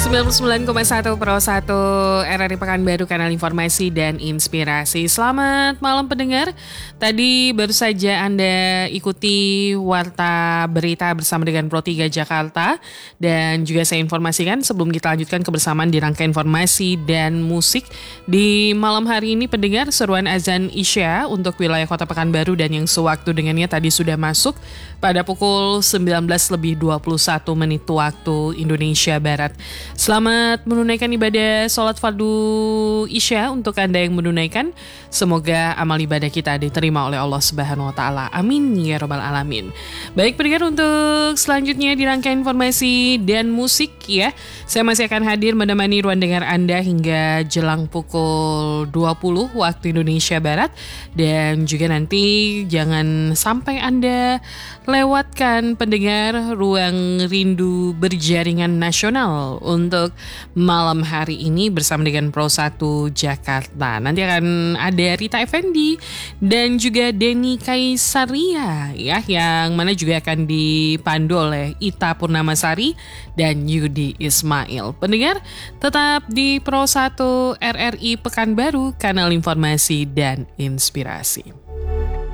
99,1 Pro 1 RRI Pekanbaru, kanal informasi dan inspirasi. Selamat malam pendengar. Tadi baru saja Anda ikuti Warta Berita bersama dengan Pro 3 Jakarta. Dan juga saya informasikan sebelum kita lanjutkan kebersamaan di rangka informasi dan musik. Di malam hari ini pendengar, seruan azan Isya untuk wilayah Kota Pekanbaru dan yang sewaktu dengannya tadi sudah masuk pada pukul 19:21 waktu Indonesia Barat. Selamat menunaikan ibadah sholat fardu Isya untuk Anda yang menunaikan. Semoga amal ibadah kita diterima oleh Allah Subhanahu wa Ta'ala. Amin ya Rabbal Alamin. Baik pendengar, untuk selanjutnya di rangkaian informasi dan musik ya, saya masih akan hadir menemani ruang dengar Anda hingga jelang pukul 20 waktu Indonesia Barat. Dan juga nanti jangan sampai Anda lewatkan pendengar ruang rindu berjaringan nasional untuk malam hari ini bersama dengan Pro 1 Jakarta. Nanti akan ada Rita Effendi dan juga Denny Kaisaria ya, yang mana juga akan dipandu oleh Ita Purnamasari dan Yudi Ismail. Pendengar, tetap di Pro 1 RRI Pekanbaru, kanal informasi dan inspirasi.